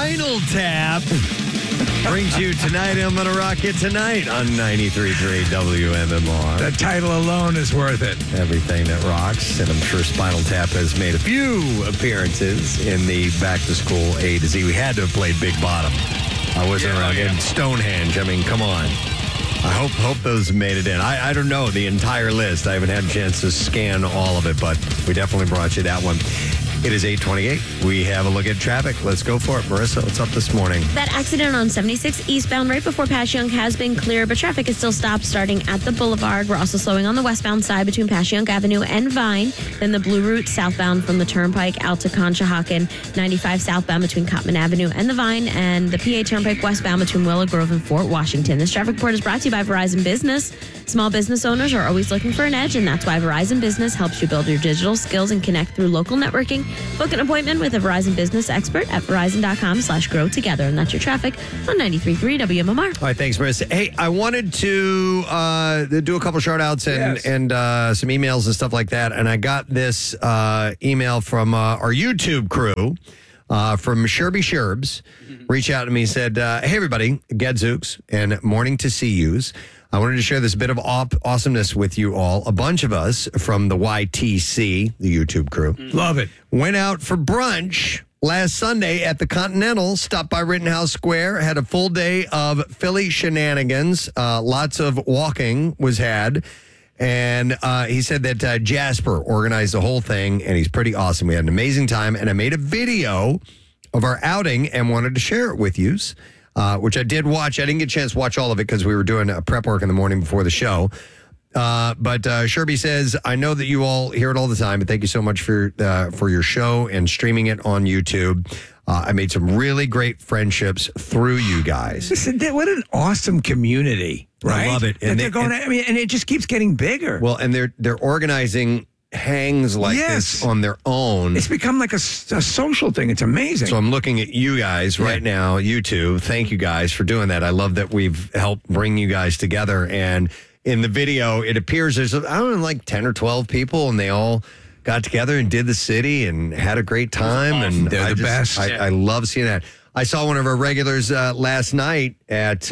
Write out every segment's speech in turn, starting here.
Spinal Tap brings you Tonight I'm Gonna Rock It Tonight on 93.3 WMMR. The title alone is worth it. Everything that rocks, and I'm sure Spinal Tap has made a few appearances in the Back to School A to Z. We had to have played Big Bottom. I wasn't around in Stonehenge. I mean, come on. I hope those made it in. I don't know the entire list. I haven't had a chance to scan all of it, but we definitely brought you that one. It is 8:28. We have a look at traffic. Let's go for it. Marissa, what's up this morning? That accident on 76 eastbound right before Passyunk has been clear, but traffic is still stopped starting at the boulevard. We're also slowing on the westbound side between Passyunk Avenue and Vine. Then the Blue Route southbound from the Turnpike out to Conshohocken. 95 southbound between Cotman Avenue and the Vine. And the PA Turnpike westbound between Willow Grove and Fort Washington. This traffic report is brought to you by Verizon Business. Small business owners are always looking for an edge, and that's why Verizon Business helps you build your digital skills and connect through local networking. Book an appointment with a Verizon Business expert at verizon.com/grow together. And that's your traffic on 93.3 WMMR. All right, thanks, Marissa. Hey, I wanted to do a couple shout outs and some emails and stuff like that. And I got this email from our YouTube crew from Sherby Sherbs. Reached out to me and said, hey, everybody, Gadzooks and morning to see yous. I wanted to share this bit of awesomeness with you all. A bunch of us from the YTC, the YouTube crew, Love it. went out for brunch last Sunday at the Continental, stopped by Rittenhouse Square, had a full day of Philly shenanigans. Lots of walking was had. And he said that Jasper organized the whole thing, and he's pretty awesome. We had an amazing time, and I made a video of our outing and wanted to share it with you. Which I did watch. I didn't get a chance to watch all of it because we were doing prep work in the morning before the show. But Sherby says, I know that you all hear it all the time, but thank you so much for your show and streaming it on YouTube. I made some really great friendships through you guys. Listen, what an awesome community, right? I love it. And and it just keeps getting bigger. Well, and they're organizing hangs like this on their own. It's become like a social thing. It's amazing. So I'm looking at you guys right now, you two. Thank you guys for doing that. I love that we've helped bring you guys together. And in the video, it appears there's, like 10 or 12 people, and they all got together and did the city and had a great time. Awesome. And They're the best. I love seeing that. I saw one of our regulars last night at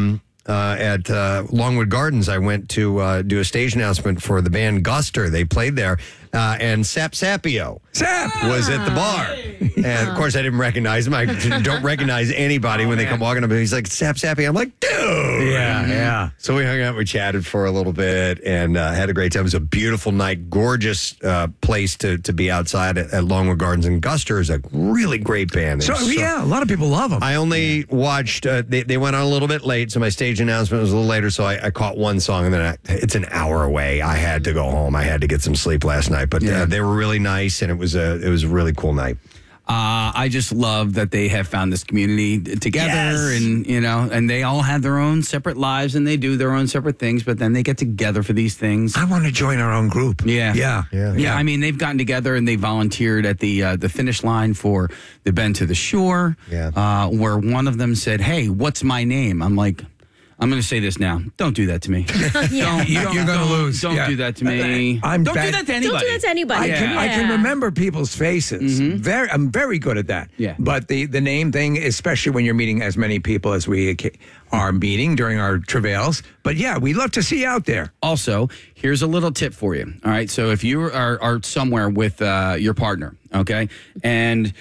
Longwood Gardens. I went to do a stage announcement for the band Guster. They played there, and Sap Sapio was at the bar. And, of course, I didn't recognize him. I don't recognize anybody when they come walking up. And he's like, Sap Sapio. I'm like, dude. Yeah. So we hung out. We chatted for a little bit and had a great time. It was a beautiful night. Gorgeous place to be outside at Longwood Gardens. And Guster is a really great band. So, a lot of people love them. I only watched, they went on a little bit late, so my stage announcement was a little later, so I caught one song, and then it's an hour away. I had to go home. I had to get some sleep last night, but they were really nice, and it was a really cool night. I just love that they have found this community together, and and they all have their own separate lives, and they do their own separate things, but then they get together for these things. I want to join our own group. Yeah. I mean, they've gotten together and they volunteered at the finish line for the Bend to the Shore, where one of them said, "Hey, what's my name?" I'm like, I'm going to say this now. Don't do that to me. You're going to lose. Don't do that to me. Don't do that to anybody. Don't do that to anybody. I can remember people's faces. I'm very good at that. Yeah. But the name thing, especially when you're meeting as many people as we are meeting during our travails. But we love to see you out there. Also, here's a little tip for you. All right. So if you are somewhere with your partner, okay, and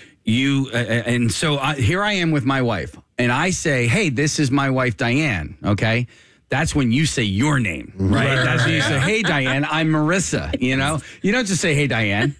here I am with my wife. And I say, hey, this is my wife, Diane, okay? That's when you say your name, right? That's when you say, hey, Diane, I'm Marissa, You don't just say, hey, Diane,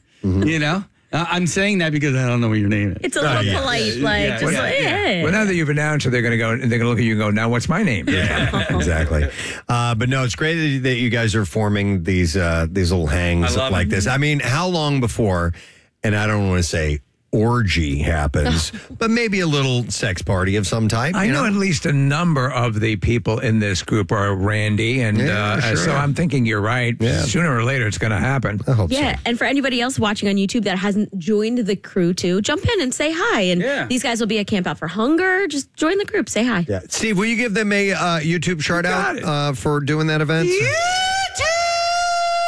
I'm saying that because I don't know what your name is. It's a little polite, hey. Well, now that you've announced it, they're going to look at you and go, now what's my name? Yeah, exactly. But no, it's great that you guys are forming these little hangs like this. I mean, how long before, and I don't want to say orgy happens, but maybe a little sex party of some type. I know at least a number of the people in this group are randy, and so I'm thinking you're right. Yeah. Sooner or later, it's going to happen. I hope so. And for anybody else watching on YouTube that hasn't joined the crew too, jump in and say hi. And these guys will be at Camp Out for Hunger. Just join the group. Say hi. Yeah. Steve, will you give them a YouTube shout out for doing that event? YouTube! So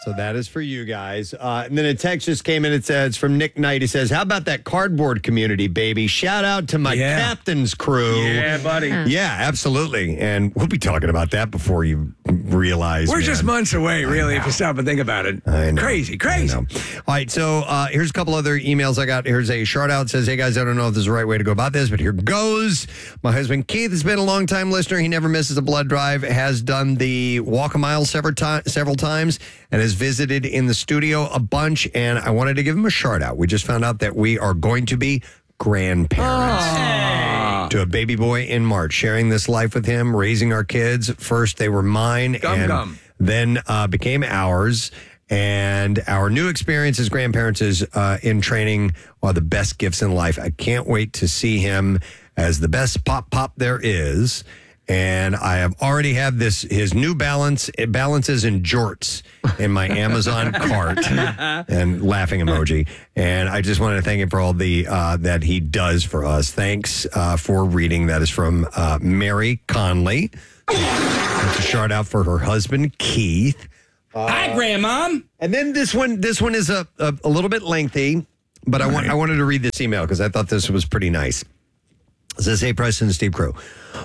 So that is for you guys. And then a text just came in. It says, it's from Nick Knight. He says, how about that cardboard community, baby? Shout out to my captain's crew. Yeah, buddy. Yeah, absolutely. And we'll be talking about that before you realize. We're just months away, really, if you stop and think about it. I know. Crazy. I know. All right, so here's a couple other emails I got. Here's a shout out. It says, hey, guys, I don't know if this is the right way to go about this, but here goes. My husband, Keith, has been a long-time listener. He never misses a blood drive, has done the walk a mile several times, and has visited in the studio a bunch, and I wanted to give him a shout out. We just found out that we are going to be grandparents to a baby boy in March, sharing this life with him, raising our kids. First, they were mine, then became ours. And our new experience as grandparents is in training are the best gifts in life. I can't wait to see him as the best pop there is. And I have already had his New Balance, it balances in jorts in my Amazon cart, and laughing emoji. And I just wanted to thank him for all the that he does for us. Thanks for reading. That is from Mary Conley. That's a shout out for her husband, Keith. Hi, Grandmom. And then this one is a little bit lengthy, but I wanted to read this email because I thought this was pretty nice. It says, hey, Preston and Steve Crew.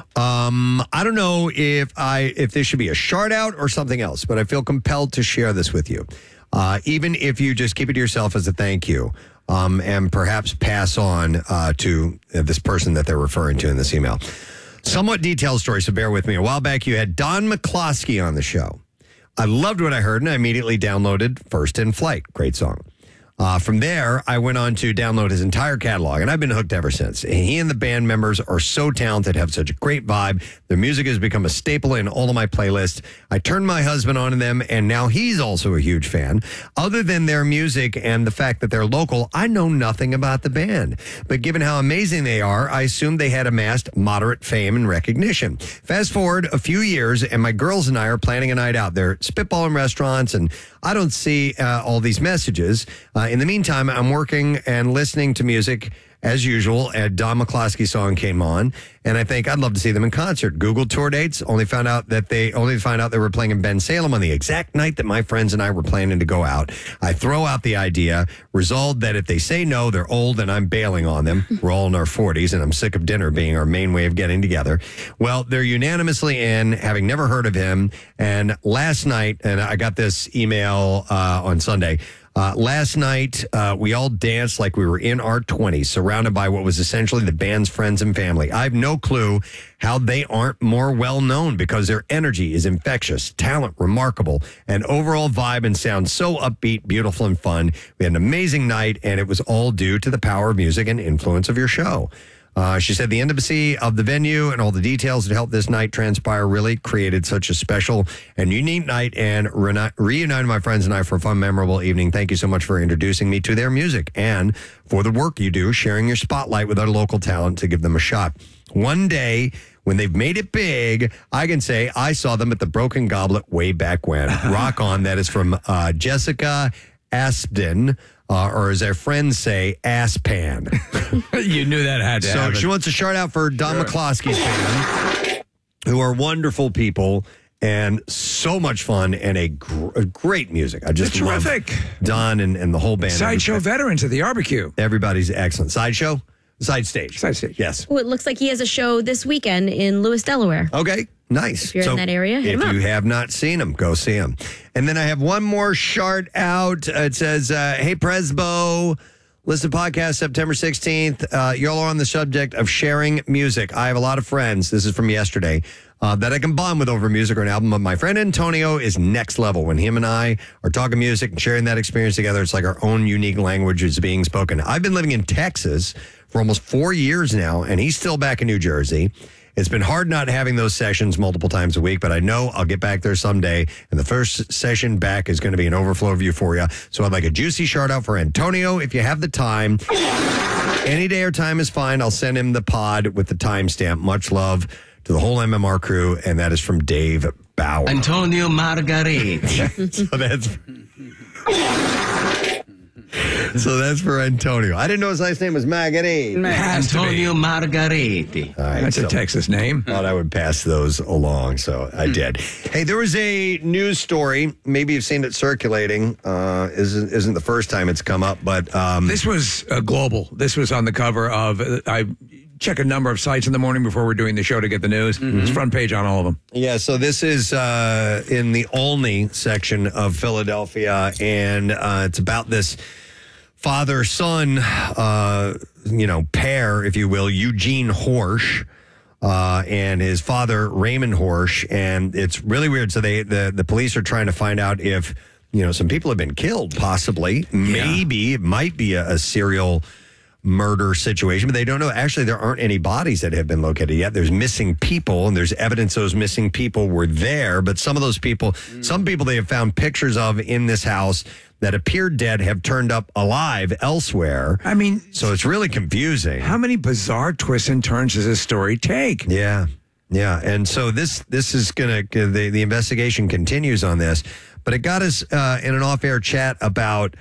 I don't know if this should be a shout out or something else, but I feel compelled to share this with you. Even if you just keep it to yourself as a thank you, and perhaps pass on to this person that they're referring to in this email. Somewhat detailed story, so bear with me. A while back, you had Don McCloskey on the show. I loved what I heard, and I immediately downloaded First in Flight. Great song. From there, I went on to download his entire catalog, and I've been hooked ever since. He and the band members are so talented, have such a great vibe. Their music has become a staple in all of my playlists. I turned my husband on to them, and now he's also a huge fan. Other than their music and the fact that they're local, I know nothing about the band. But given how amazing they are, I assumed they had amassed moderate fame and recognition. Fast forward a few years, and my girls and I are planning a night out. They're spitballing restaurants, and I don't see all these messages. In the meantime, I'm working and listening to music as usual. A Don McCloskey song came on, and I think I'd love to see them in concert. Googled tour dates, only found out they were playing in Ben Salem on the exact night that my friends and I were planning to go out. I throw out the idea, resolved that if they say no, they're old and I'm bailing on them. We're all in our 40s, and I'm sick of dinner being our main way of getting together. Well, they're unanimously in, having never heard of him. And last night, and I got this email on Sunday, last night, we all danced like we were in our 20s, surrounded by what was essentially the band's friends and family. I have no clue how they aren't more well-known because their energy is infectious, talent remarkable, and overall vibe and sound so upbeat, beautiful, and fun. We had an amazing night, and it was all due to the power of music and influence of your show. She said the intimacy of the venue and all the details that helped this night transpire really created such a special and unique night, and reunited my friends and I for a fun, memorable evening. Thank you so much for introducing me to their music and for the work you do, sharing your spotlight with our local talent to give them a shot. One day, when they've made it big, I can say I saw them at the Broken Goblet way back when. Rock on. That is from Jessica Aspden. Or as our friends say, Aspan. You knew that had to happen. So she wants a shout out for Don McCloskey's band, who are wonderful people and so much fun and a great music. I just love terrific. Don and the whole band. Sideshow veterans at the barbecue. Everybody's excellent. Sideshow? Side stage. Side stage. Yes. Well, it looks like he has a show this weekend in Lewis, Delaware. Okay. Nice. If you're in that area, hit him up. If you have not seen him, go see him. And then I have one more shout out. It says, hey, Presbo, listen to podcast September 16th. Y'all are on the subject of sharing music. I have a lot of friends. This is from yesterday. That I can bond with over music or an album. But my friend Antonio is next level. When him and I are talking music and sharing that experience together, it's like our own unique language is being spoken. I've been living in Texas for almost 4 years now, and he's still back in New Jersey. It's been hard not having those sessions multiple times a week, but I know I'll get back there someday. And the first session back is going to be an overflow of euphoria. So I'd like a juicy shout out for Antonio if you have the time. Any day or time is fine. I'll send him the pod with the timestamp. Much love to the whole MMR crew. And that is from Dave Bauer. Antonio Margarit. So that's... So that's for Antonio. I didn't know his last name was Margheriti. Antonio Margheriti. All right, That's a Texas name. Thought I would pass those along, so I did. Hey, there was a news story. Maybe you've seen it circulating. Isn't the first time it's come up, but This was global. This was on the cover of. I check a number of sites in the morning before we're doing the show to get the news. It's front page on all of them. yeah. So this is in the Olney section of Philadelphia, and it's about this father-son, pair, if you will, Eugene Horsch. And his father, Raymond Horsch. And it's really weird. So the police are trying to find out if, some people have been killed, possibly. Maybe it might be a serial murder situation, but they don't know. Actually, there aren't any bodies that have been located yet. There's missing people, and there's evidence those missing people were there. But some of those people, some people they have found pictures of in this house that appeared dead have turned up alive elsewhere. I mean, so it's really confusing. How many bizarre twists and turns does this story take? Yeah. And so this is going to, the investigation continues on this, but it got us in an off-air chat about,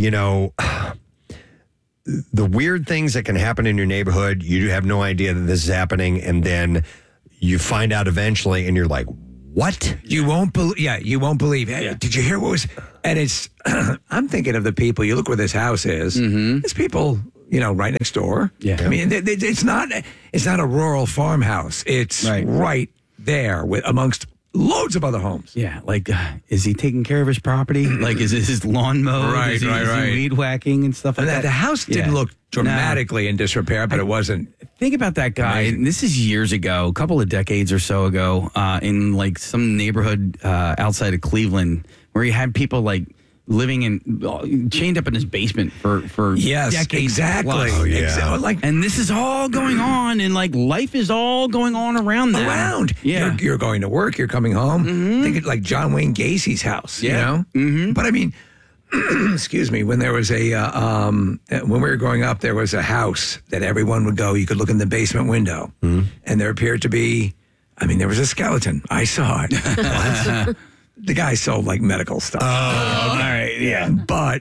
the weird things that can happen in your neighborhood. You have no idea that this is happening, and then you find out eventually, and you're like, what? You won't believe. Yeah, you won't believe. Hey, did you hear what was? And it's. I'm thinking of the people. You look where this house is. There's people, right next door. Yeah. I mean, it's not a rural farmhouse. It's right there amongst loads of other homes. Yeah, like, is he taking care of his property? Like, is his lawn mowed? Right, is he weed whacking and stuff like that? The house didn't look dramatically in disrepair, but it wasn't. Think about that guy. And this is years ago, a couple of decades or so ago, in like some neighborhood outside of Cleveland, where he had people like living chained up in his basement for yes, decades. Exactly. Plus. Oh, yeah. And this is all going on, and like life is all going on around them. Yeah. You're going to work, you're coming home. Think of like John Wayne Gacy's house, But I mean, excuse me, when there was when we were growing up, there was a house that everyone would go, you could look in the basement window, and there appeared to be, there was a skeleton. I saw it. The guy sold like medical stuff. Oh, all right. Yeah. But,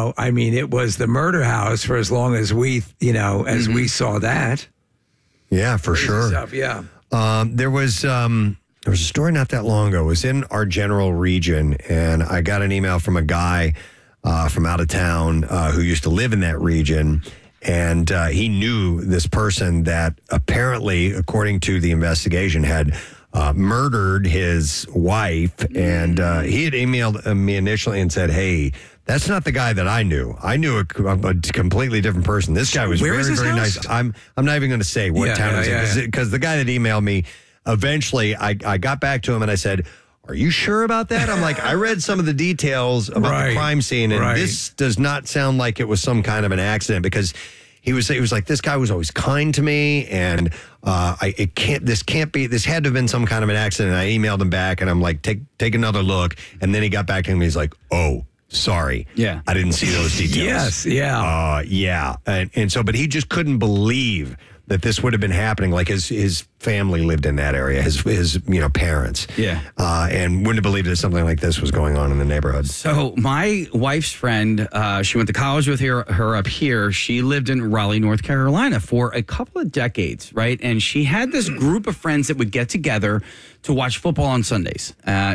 it was the murder house for as long as we, as we saw that. Yeah, for sure. Stuff, yeah. There was a story not that long ago. It was in our general region, and I got an email from a guy from out of town who used to live in that region, and he knew this person that apparently, according to the investigation, had murdered his wife, and he had emailed me initially and said, "Hey, that's not the guy that I knew. I knew a completely different person. This guy was very, very nice." I'm not even going to say what town it's in, because the guy that emailed me, eventually I got back to him and I said, "Are you sure about that?" I'm like, I read some of the details about the crime scene, and this does not sound like it was some kind of an accident, because he was like, this guy was always kind to me, and this had to have been some kind of an accident. And I emailed him back, and I'm like, take another look. And then he got back to me, he's like, "Oh, sorry. Yeah. I didn't see those details." Yes, yeah. Yeah. And so, but he just couldn't believe that this would have been happening. Like his family lived in that area, his parents. Yeah. And wouldn't have believed that something like this was going on in the neighborhood. So my wife's friend, she went to college with her up here. She lived in Raleigh, North Carolina for a couple of decades, right? And she had this group of friends that would get together to watch football on Sundays.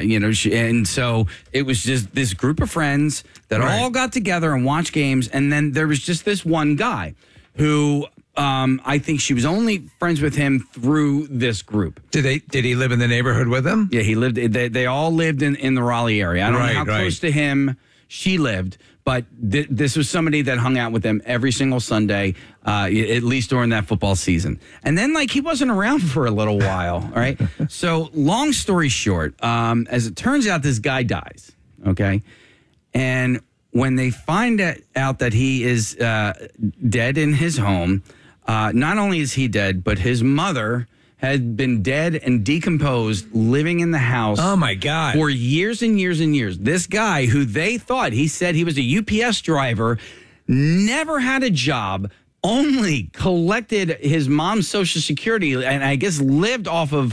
And so it was just this group of friends that all got together and watched games. And then there was just this one guy who I think she was only friends with him through this group. Did he live in the neighborhood with them? Yeah, he lived. They all lived in the Raleigh area. I don't know how close to him she lived, but this was somebody that hung out with them every single Sunday, at least during that football season. And then, he wasn't around for a little while. All right. So, long story short, as it turns out, this guy dies. Okay, and when they find out that he is dead in his home. Not only is he dead, but his mother had been dead and decomposed, living in the house. Oh, my God. For years and years and years. This guy who he said he was a UPS driver, never had a job, only collected his mom's Social Security, and I guess lived off of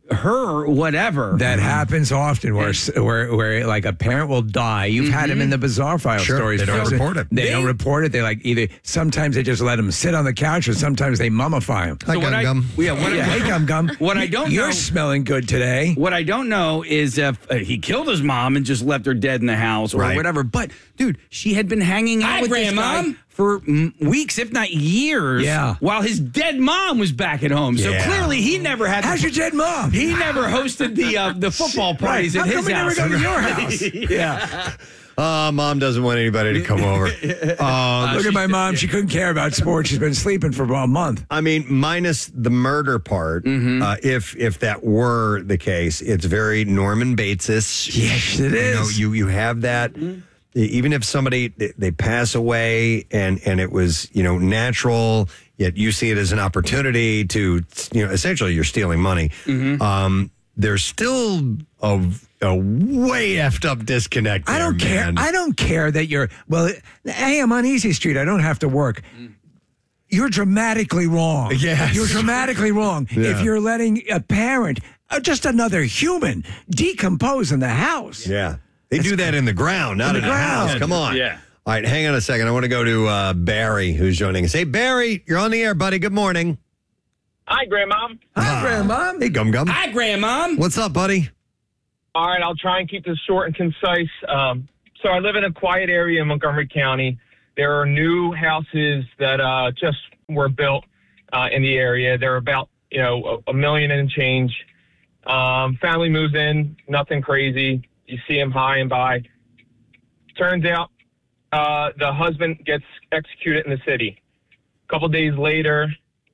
her whatever. That happens often where like a parent will die. You've had them in the bizarre file stories. They don't report it. They don't report it. They like either sometimes they just let them sit on the couch or sometimes they mummify them. Hi, Gum. Hey, Gum Gum. What I don't You're know- smelling good today. What I don't know is if he killed his mom and just left her dead in the house or Right. whatever. But, dude, she had been hanging out with this guy for weeks, if not years, while his dead mom was back at home. So Yeah. clearly he never had... How's your dead mom? He never hosted the football parties at How his come we never house. go to your house? Yeah. Mom doesn't want anybody to come over. Look at my mom. She couldn't care about sports. She's been sleeping for about a month. I mean, minus the murder part, if that were the case, it's very Norman Bates-ish. Yes, it is. You have that. Even if somebody they pass away and it was natural, yet you see it as an opportunity to essentially you're stealing money. There's still a way effed up disconnect. I don't care. I don't care that you're. Well, hey, I'm on Easy Street. I don't have to work. You're dramatically wrong. Yes. You're dramatically wrong if you're letting a parent, just another human, decompose in the house. Yeah. They do that in the ground, not in the house. Come on. Yeah. All right, hang on a second. I want to go to Barry, who's joining us. Hey, Barry, you're on the air, buddy. Good morning. Hi, Grandmom. Hi, Grandma. Hey, Gum Gum. Hi, Grandmom. What's up, buddy? All right, I'll try and keep this short and concise. So I live in a quiet area in Montgomery County. There are new houses that just were built in the area. They're about, $1 million and change. Family moves in, nothing crazy. You see them high and by. Turns out the husband gets executed in the city. A couple days later,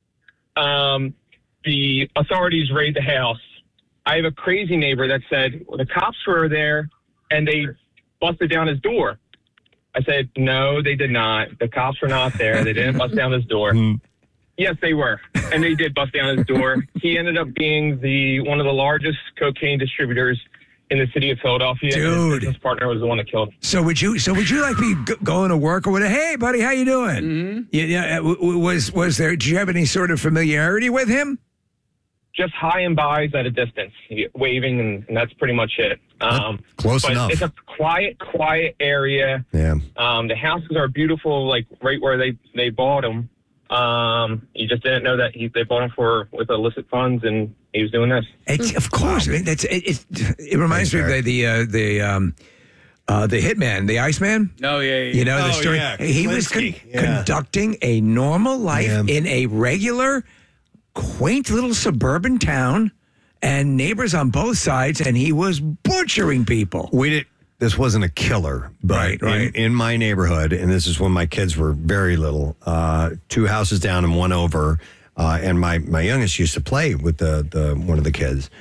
the authorities raid the house. I have a crazy neighbor that said, well, the cops were there and they busted down his door. I said, no, they did not. The cops were not there. They didn't bust down his door. Yes, they were. And they did bust down his door. He ended up being one of the largest cocaine distributors in the city of Philadelphia. Dude. And his business partner was the one that killed him. So would you like be going to work or whatever? Hey, buddy, how you doing? Was there? Did you have any sort of familiarity with him? Just high and bys at a distance, waving, and that's pretty much it. Close but enough. It's a quiet area. Yeah. The houses are beautiful, like right where they bought them. You just didn't know that they bought them with illicit funds, and he was doing this. It's, of course, I mean, it reminds me of the hitman, the Iceman. Oh, yeah. You know the story. yeah, He was Klinsky. conducting a normal life in a regular, quaint little suburban town, and neighbors on both sides, and he was butchering people. This wasn't a killer, but Right. In my neighborhood, and this is when my kids were very little, 2 houses down and 1 over, and my youngest used to play with the one of the kids.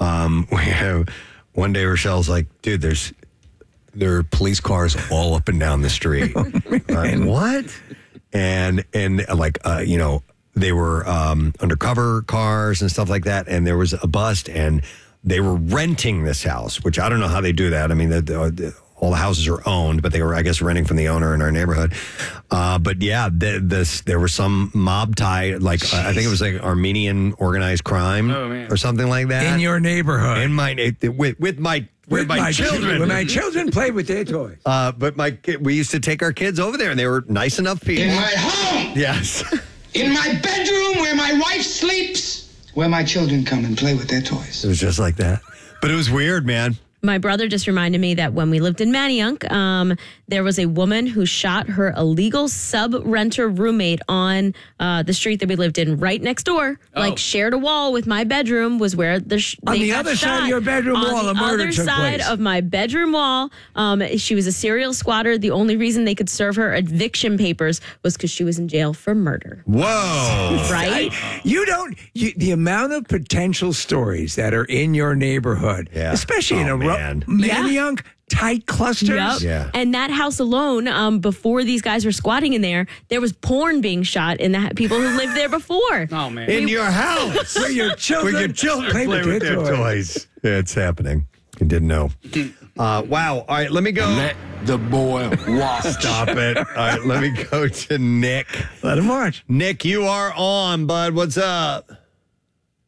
One day Rochelle's like, dude, there are police cars all up and down the street. What? And like they were undercover cars and stuff like that, and there was a bust, and they were renting this house, which I don't know how they do that. I mean, all the houses are owned, but they were, I guess, renting from the owner in our neighborhood. But yeah, there was some mob tie, like I think it was like Armenian organized crime or something like that In your neighborhood. in my with my children. When my children played with their toys. But we used to take our kids over there, and they were nice enough people. In my home, Yes. in my bedroom where my wife sleeps, where my children come and play with their toys. It was just like that. But it was weird, man. My brother just reminded me that when we lived in Manayunk, there was a woman who shot her illegal sub-renter roommate on the street that we lived in right next door. Like, shared a wall with my bedroom, was where On the other side of your bedroom wall, a murder took On the other side place. of my bedroom wall, she was a serial squatter. The only reason they could serve her eviction papers was because she was in jail for murder. Whoa. Right? The amount of potential stories that are in your neighborhood, especially in a Manayunk tight clusters. Yep. Yeah. And that house alone, before these guys were squatting in there was porn being shot in the people who lived there before. Oh, man. In your house. Where your children play with their toys. Yeah, it's happening. You didn't know. Wow. All right, let me go. Let the boy watch. Stop it. All right, let me go to Nick. Let him watch. Nick, you are on, bud. What's up?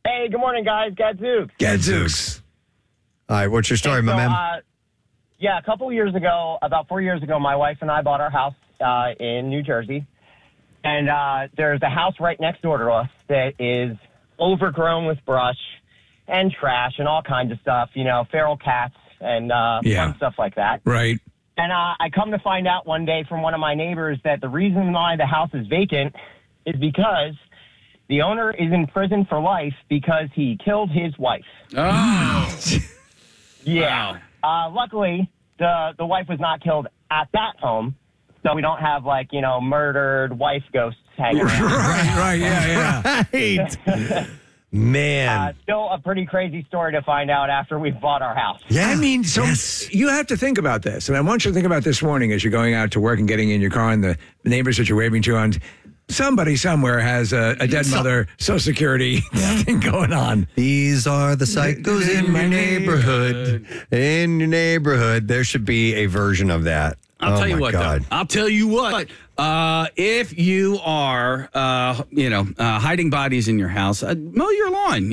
Hey, good morning, guys. Gadzooks. Gadzooks. All right, what's your story, my man? Yeah, a couple years ago, about 4 years ago, my wife and I bought our house in New Jersey. And there's a house right next door to us that is overgrown with brush and trash and all kinds of stuff, feral cats and fun stuff like that. Right. And I come to find out one day from one of my neighbors that the reason why the house is vacant is because the owner is in prison for life because he killed his wife. Oh. Yeah. Wow. Luckily, the wife was not killed at that home, so we don't have, murdered wife ghosts hanging around. Right, yeah. Right. Man. Still a pretty crazy story to find out after we've bought our house. Yeah. I mean, so you have to think about this. And I want you to think about this morning as you're going out to work and getting in your car and the neighbors that you're waving to on. Somebody somewhere has a dead mother Social Security thing going on. These are the psychos in my neighborhood. In your neighborhood. There should be a version of that. I'll tell you what, God. though. I'll tell you what. If you are, hiding bodies in your house, mow your lawn,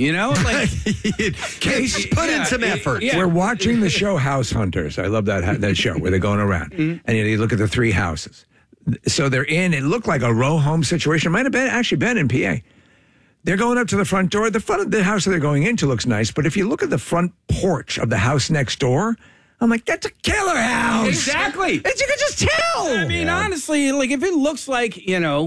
Put in some effort. Yeah. We're watching the show House Hunters. I love that show where they're going around. And you look at the 3 houses. So they're in, it looked like a row home situation. It might have actually been in PA. They're going up to the front door. The front of the house that they're going into looks nice. But if you look at the front porch of the house next door, I'm like, that's a killer house. Exactly. You can just tell. I mean, honestly, if it looks like,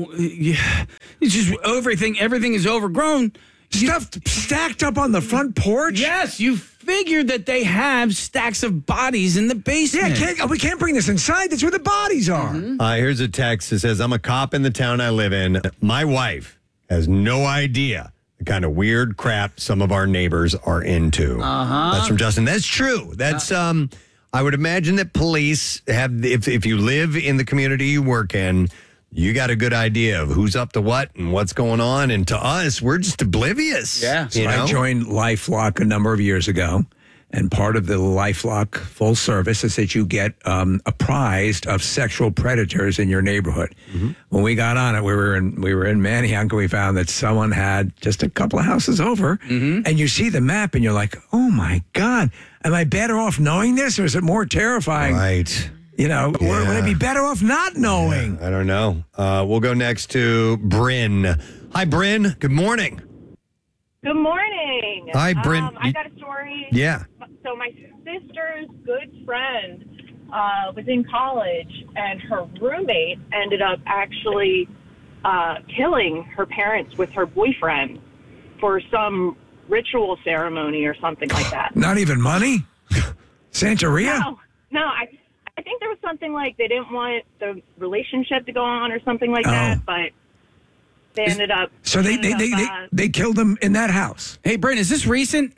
it's just everything is overgrown. Stuff stacked up on the front porch? Yes, you figured that they have stacks of bodies in the basement. Yeah, we can't bring this inside. That's where the bodies are. Here's a text that says, I'm a cop in the town I live in. My wife has no idea the kind of weird crap some of our neighbors are into. That's from Justin. That's true. That's I would imagine that police have, if you live in the community you work in, you got a good idea of who's up to what and what's going on. And to us, we're just oblivious. Yeah. So I joined LifeLock a number of years ago. And part of the LifeLock full service is that you get apprised of sexual predators in your neighborhood. When we got on it, we were in Manayunk, and we found that someone had just a couple of houses over. And you see the map, and you're like, "Oh my God, am I better off knowing this, or is it more terrifying?" Right. Would I be better off not knowing? I don't know. We'll go next to Bryn. Hi, Bryn. Good morning. Good morning. Hi, Bryn. I got a story. Yeah. So my sister's good friend was in college, and her roommate ended up actually killing her parents with her boyfriend for some ritual ceremony or something like that. Not even money? Santeria? No. I think there was something like they didn't want the relationship to go on or something like that, but they ended up. So they killed him in that house. Hey, Brent, is this recent?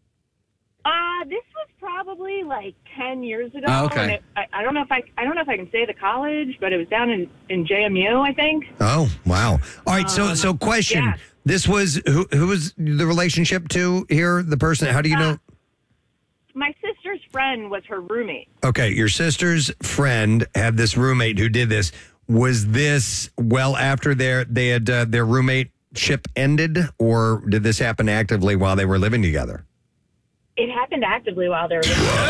This was probably 10 years ago. Oh, okay. And I don't know if I can say the college, but it was down in JMU, I think. Oh, wow. All right. So question. Yeah. This was who was the relationship to here? The person. How do you know? My sister's friend was her roommate. Okay, your sister's friend had this roommate who did this. Was this well after their roommate ship ended, or did this happen actively while they were living together? It happened actively while they were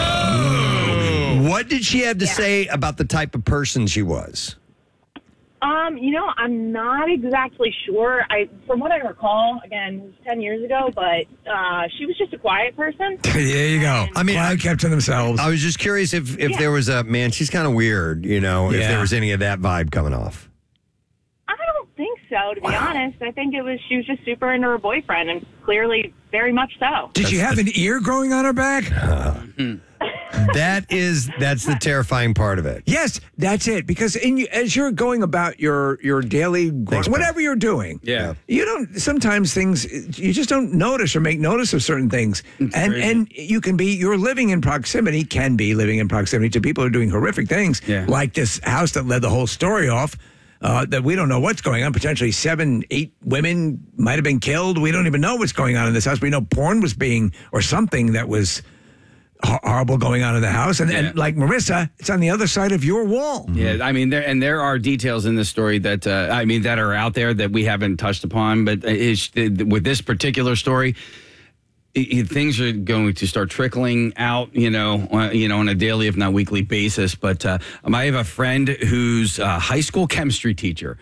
living. What did she have to say about the type of person she was? I'm not exactly sure. From what I recall, again, it was 10 years ago, but she was just a quiet person. There you go. I mean, I kept to themselves. I was just curious if there was she's kind of weird, if there was any of that vibe coming off. I don't think so, to be honest. I think she was just super into her boyfriend, and clearly very much so. Did she have an ear growing on her back? That's the terrifying part of it. Yes, that's it. Because as you're going about your daily, whatever you're doing, you don't, sometimes things, you just don't notice or make notice of certain things. And you're living in proximity to people who are doing horrific things, like this house that led the whole story off. That we don't know what's going on. Potentially 7, 8 women might have been killed. We don't even know what's going on in this house. We know porn was or something that was horrible going on in the house. And like Marissa, it's on the other side of your wall. Yeah, I mean, there are details in this story that that are out there that we haven't touched upon. But with this particular story, things are going to start trickling out, on a daily, if not weekly basis. But I have a friend who's a high school chemistry teacher,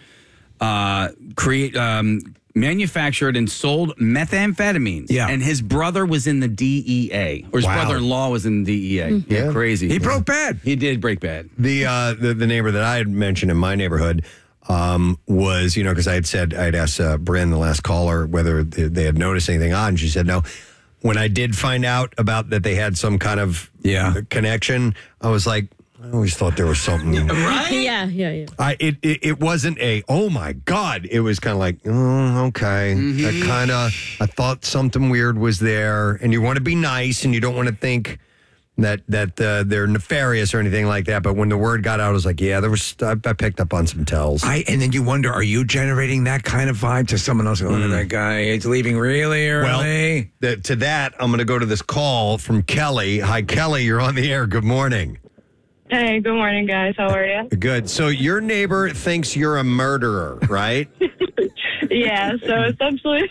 manufactured and sold methamphetamines. Yeah. And his brother was in the DEA, or his brother-in-law was in the DEA. Yeah, crazy. He broke bad. He did break bad. The neighbor that I had mentioned in my neighborhood was, because I had asked Bryn, the last caller, whether they had noticed anything odd, and she said no. When I did find out about that they had some kind of connection, I was like, I always thought there was something. Right? Yeah. It wasn't oh my God. It was kind of like, okay. I thought something weird was there, and you want to be nice and you don't want to think that they're nefarious or anything like that. But when the word got out, I was like, yeah, I picked up on some tells. And then you wonder, are you generating that kind of vibe to someone else? Look at that guy. He's leaving really early. Well, to that, I'm going to go to this call from Kelly. Hi, Kelly. You're on the air. Good morning. Hey, good morning, guys. How are you? Good. So your neighbor thinks you're a murderer, right? Yeah. So essentially,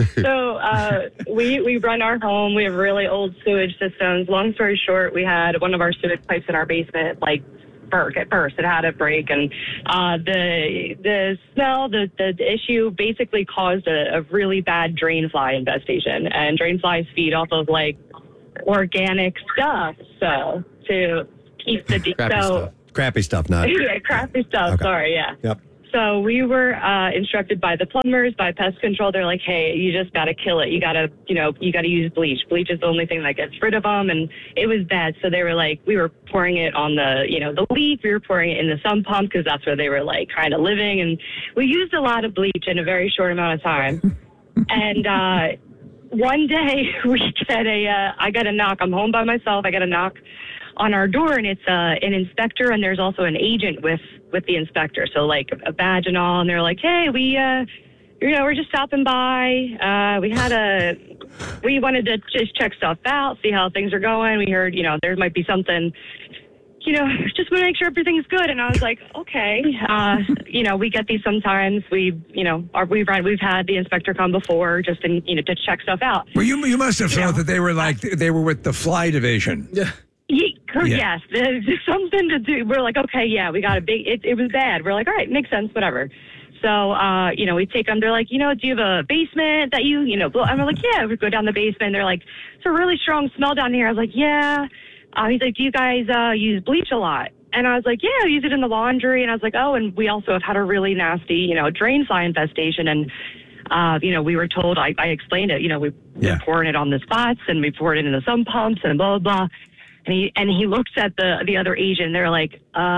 we run our home. We have really old sewage systems. Long story short, we had one of our sewage pipes in our basement, burst. It had a break, and the smell, the issue basically caused a really bad drain fly infestation. And drain flies feed off of organic stuff. So to keep the crappy stuff, not crappy stuff. Okay. Sorry, yeah. Yep. So we were instructed by the plumbers, by pest control. They're like, hey, you just got to kill it. You got to use bleach. Bleach is the only thing that gets rid of them. And it was bad. So they were like, we were pouring it on the leak. We were pouring it in the sump pump because that's where they were kind of living. And we used a lot of bleach in a very short amount of time. And one day we get I got a knock. I'm home by myself. I got a knock on our door, and it's an inspector, and there's also an agent with the inspector, so a badge and all. And they're like, hey, we're just stopping by. We wanted to just check stuff out, see how things are going. We heard there might be something, just want to make sure everything's good. And I was like, okay. We get these sometimes. We've had the inspector come before just to check stuff out. Well, you must have thought that they were with the fly division. Yeah. Yes, there's something to do. We're like, okay, yeah, we got a big, it was bad. We're like, all right, makes sense, whatever. So, we take them. They're like, do you have a basement that and we're like, yeah, we go down the basement. They're like, it's a really strong smell down here. I was like, yeah. He's like, do you guys use bleach a lot? And I was like, yeah, I use it in the laundry. And I was like, oh, and we also have had a really nasty, drain fly infestation. And, we were told, I explained it, we're pouring it on the spots, and we poured it in the sump pumps and blah, blah, blah. And he looks at the other agent. They're like,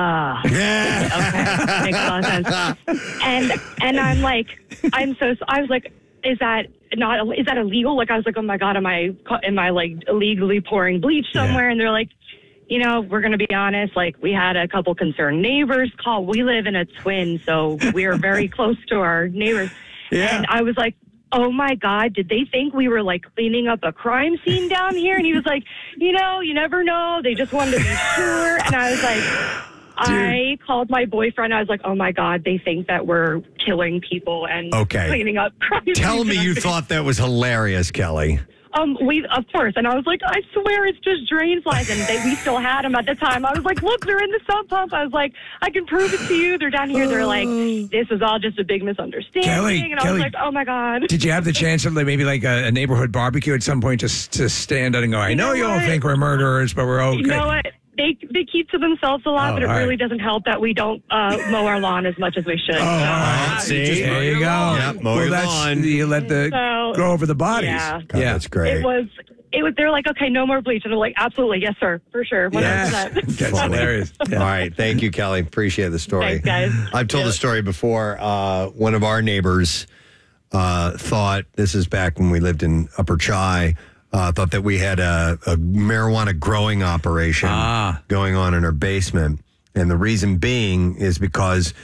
okay, makes a lot of sense. And I'm like, I was like, is that illegal? I was like, oh my God, am I illegally pouring bleach somewhere? Yeah. And they're like, we're going to be honest. We had a couple concerned neighbors call. We live in a twin, so we're very close to our neighbors. Yeah. And I was like, oh my God, did they think we were cleaning up a crime scene down here? And he was like, you never know. They just wanted to be sure. And I was like, I called my boyfriend. I was like, oh my God, they think that we're killing people and cleaning up crime scenes. Tell me you thought that was hilarious, Kelly. Of course. And I was like, I swear it's just drain flies. And we still had them at the time. I was like, look, they're in the sump pump. I was like, I can prove it to you. They're down here. They're like, this is all just a big misunderstanding. And I was like, oh my God. Did you have the chance of maybe a neighborhood barbecue at some point just to stand up and go, I know you all think we're murderers, but we're okay. You know what? They keep to themselves a lot, but it really doesn't help that we don't mow our lawn as much as we should. Oh, all right. See? There you go. Yep, mow your lawn. You let grow over the bodies. Yeah. God, that's great. It was. They're like, okay, no more bleach. And I'm like, absolutely, yes, sir, for sure. 100%. That's hilarious. Yeah. All right. Thank you, Kelly. Appreciate the story. Thanks, guys. I've told the story before. One of our neighbors thought, this is back when we lived in Upper Chi, thought that we had a marijuana growing operation going on in our basement. And the reason being is because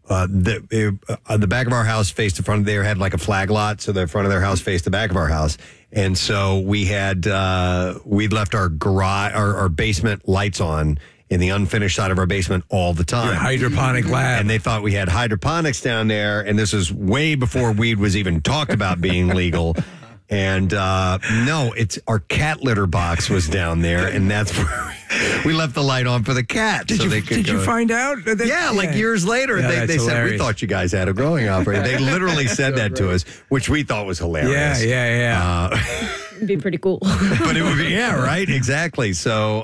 the back of our house faced the front. They had like a flag lot, so the front of their house faced the back of our house, and so we'd left our garage, our basement lights on in the unfinished side of our basement all the time. Your hydroponic lab. And they thought we had hydroponics down there, and this was way before weed was even talked about being legal. And no, it's our cat litter box was down there, and that's where we left the light on for the cat. Did you find out? Like years later, they said, we thought you guys had a growing operation. They literally said that to us, which we thought was hilarious. Yeah. It'd be pretty cool. But it would be, right, exactly. So,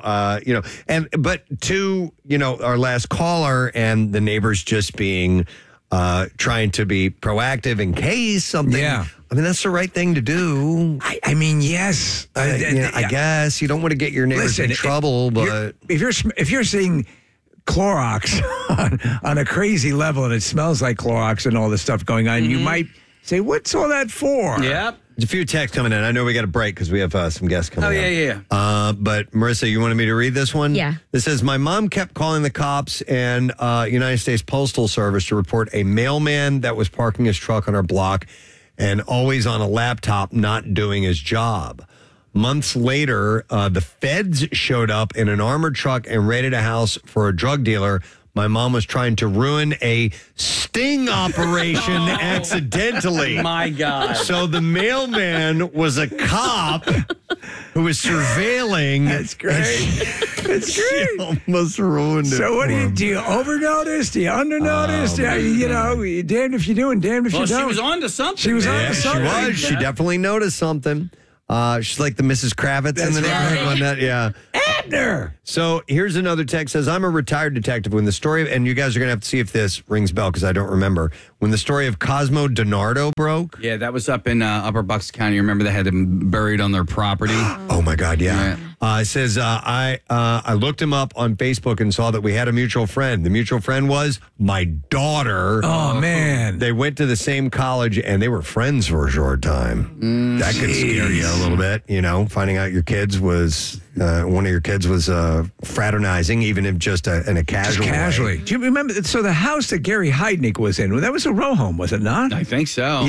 but to, our last caller and the neighbors just being, trying to be proactive in case something. Yeah. I mean, that's the right thing to do. I mean, yes. I guess you don't want to get your neighbors in trouble, but if you're seeing Clorox on a crazy level and it smells like Clorox and all this stuff going on, you might say, "What's all that for?" Yep. There's a few texts coming in. I know we got a break because we have some guests coming in. Yeah. But Marissa, you wanted me to read this one? Yeah. This says, my mom kept calling the cops and United States Postal Service to report a mailman that was parking his truck on our block and always on a laptop not doing his job. Months later, the feds showed up in an armored truck and raided a house for a drug dealer. My mom was trying to ruin a sting operation accidentally. My God. So the mailman was a cop who was surveilling. That's great. That's She great. almost ruined it. So what for him. do you overnotice? Do you undernotice? You're damned if you do and damned if you don't. She was on to something. She was on Yeah, to she something. was. She definitely noticed something. She's like the Mrs. Kravitz in the neighborhood. On that, yeah. Abner. So here's another text says, I'm a retired detective. When the story, and you guys are going to have to see if this rings bell because I don't remember. When the story of Cosmo DiNardo broke. Yeah, that was up in Upper Bucks County. Remember they had him buried on their property? Oh, my God, yeah. It says, I looked him up on Facebook and saw that we had a mutual friend. The mutual friend was my daughter. Oh, man. They went to the same college and they were friends for a short time. That could scare you a little bit, finding out your kids was, one of your kids was fraternizing, even if just in a casual Casually. way. Do you remember? So the house that Gary Heidnik was in, that was a row home, was it not? I think so.